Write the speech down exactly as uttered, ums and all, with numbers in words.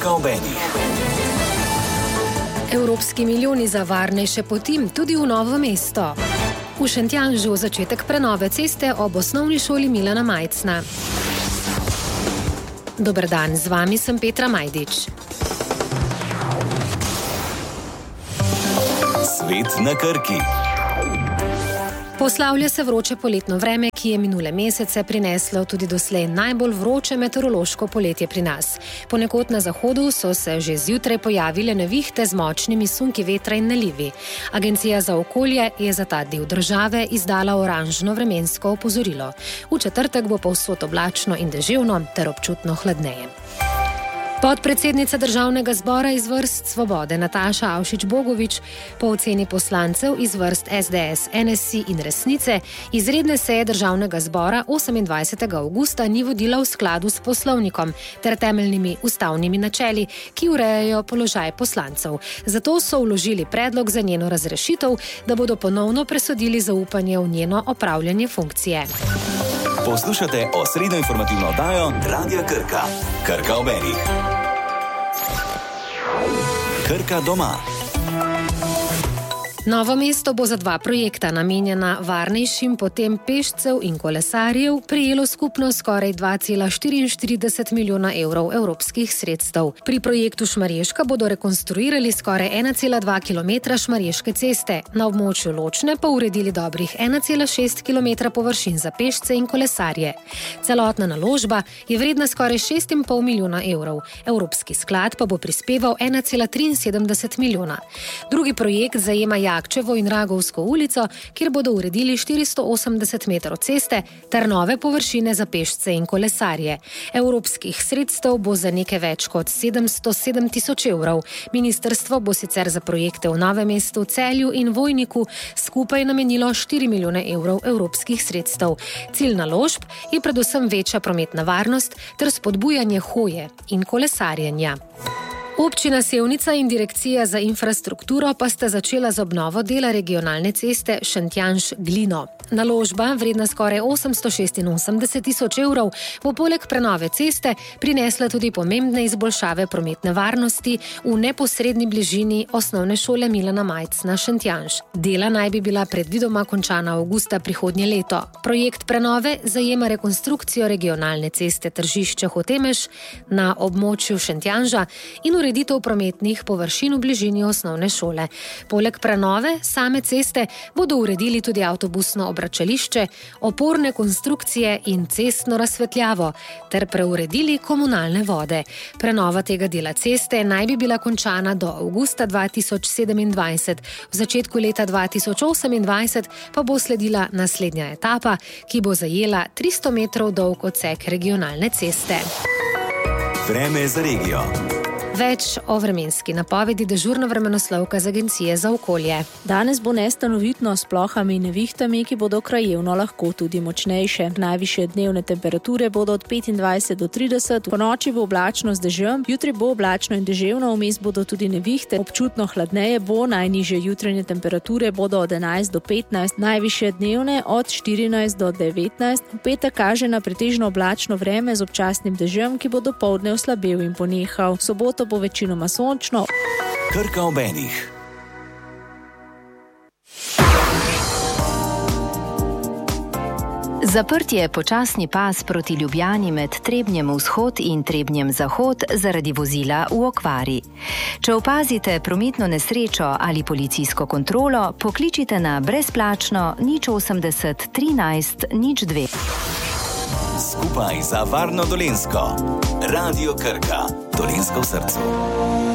Krka ob eni. Evropski milijoni za varnejše poti tudi v Novo mesto. V Šentjanžu začetek prenove ceste ob osnovni šoli Milana Majcna. Dober dan, z vami sem Petra Majdič. Svet na Krki. Poslavlja se vroče poletno vreme, ki je minule mesece prineslo tudi doslej najbolj vroče meteorološko poletje pri nas. Ponekod na zahodu so se že zjutraj pojavile nevihte z močnimi sunki vetra in nalivi. Agencija za okolje je za ta del države izdala oranžno vremensko opozorilo. V četrtek bo povsod oblačno in deževno ter občutno hladneje. Podpredsednica Državnega zbora iz vrst Svobode Nataša Avšič-Bogovič po oceni poslancev iz vrst es de es, en es i in Resnice izredne seje Državnega zbora osemindvajsetega avgusta ni vodila v skladu s poslovnikom ter temeljnimi ustavnimi načeli, ki urejajo položaj poslancev. Zato so vložili predlog za njeno razrešitev, da bodo ponovno presodili zaupanje v njeno opravljanje funkcije. Poslušate osrednjo informativno oddajo Radia Krka. Krka ob eni. Krka doma. Novo mesto bo za dva projekta namenjena varnejšim potem pešcev in kolesarjev prejelo skupno skoraj dva cela štiriinštirideset milijona evrov evropskih sredstev. Pri projektu Šmarješka bodo rekonstruirali skoraj ena cela dva kilometra Šmarješke ceste, na območju Ločne pa uredili dobrih ena cela šest kilometra površin za pešce in kolesarje. Celotna naložba je vredna skoraj šest in pol milijona evrov. Evropski sklad pa bo prispeval ena cela triinsedemdeset milijona. Drugi projekt zajema Jakčevo in Ragovsko ulico, kjer bodo uredili štiristo osemdeset metrov ceste ter nove površine za pešce in kolesarje. Evropskih sredstev bo za nekaj več kot sedemsto sedem tisoč evrov. Ministrstvo bo sicer za projekte v Novem mestu, Celju in Vojniku skupaj namenilo štiri milijone evrov evropskih sredstev. Cilj naložb je predvsem večja prometna varnost ter spodbujanje hoje in kolesarjenja. Občina Sevnica in Direkcija za infrastrukturo pa sta začela z obnovo dela regionalne ceste Šentjanž-Glino. Naložba, vredna skoraj osemsto šestinosemdeset tisoč evrov, bo poleg prenove ceste prinesla tudi pomembne izboljšave prometne varnosti v neposredni bližini osnovne šole Milana Majcna Šentjanž. Dela naj bi bila predvidoma končana avgusta prihodnje leto. Projekt prenove zajema rekonstrukcijo regionalne ceste Tržišče-Hotemeš na območju Šentjanža in ureditev prometnih površin v bližini osnovne šole. Poleg prenove same ceste bodo uredili tudi avtobusno obračališče, oporne konstrukcije in cestno razsvetljavo ter preuredili komunalne vode. Prenova tega dela ceste naj bi bila končana do avgusta dva tisoč sedemindvajset. V začetku leta dva tisoč osemindvajset pa bo sledila naslednja etapa, ki bo zajela tristo metrov dolg odsek regionalne ceste. Vreme za regijo. Več o vremenski napovedi dežurna vremenoslovka z Agencije za okolje. Danes bo nestanovitno s plohami in nevihtami, ki bodo krajevno lahko tudi močnejše. Najvišje dnevne temperature bodo od petindvajset do trideset, po noči bo oblačno z dežjem, jutri bo oblačno in deževno, vmes bodo tudi nevihte, občutno hladneje bo, najnižje jutranje temperature bodo od enajst do petnajst, najvišje dnevne od štirinajst do devetnajst. V petek kaže na pretežno oblačno vreme z občasnim dežjem, ki bo dopoldne oslabel in ponehal. V soboto bo večinoma sončno. Krka ob enih. Zaprt je počasni pas proti Ljubljani med Trebnjem vzhod in Trebnjem zahod zaradi vozila v okvari. Če opazite prometno nesrečo ali policijsko kontrolo, pokličite na brezplačno nič osemdeset trinajst nič dve. Skupaj za varno Dolenjsko. Radio Krka. Dolenjsko v srcu.